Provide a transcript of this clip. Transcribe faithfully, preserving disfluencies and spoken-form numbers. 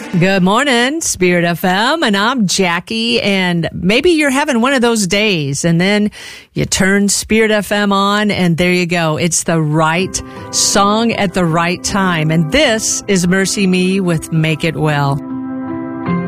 Good morning, Spirit F M, and I'm Jackie, and maybe you're having one of those days, and then you turn Spirit F M on, and there you go. It's the right song at the right time, and this is Mercy Me with Make It Well.